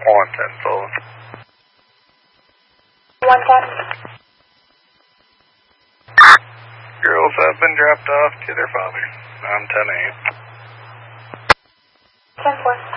110 Sullivan. 110. Girls have been dropped off to their father on 10-8. 10-4.